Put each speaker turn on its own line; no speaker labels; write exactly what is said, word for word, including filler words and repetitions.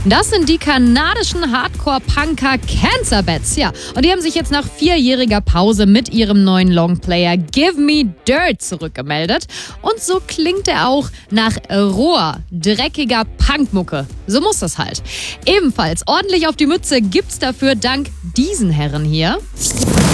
Das sind die kanadischen Hardcore-Punker Cancer Bats. Ja, und die haben sich jetzt nach vierjähriger Pause mit ihrem neuen Longplayer Give Me Dirt zurückgemeldet. Und so klingt er auch nach roher, dreckiger Punkmucke. So muss das halt. Ebenfalls ordentlich auf die Mütze gibt's dafür dank diesen Herren hier.